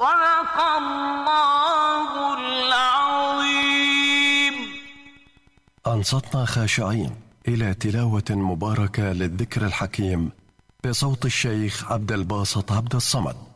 صدق الله العظيم. أنصتنا خاشعين إلى تلاوة مباركة للذكر الحكيم بصوت الشيخ عبد الباسط عبد الصمد.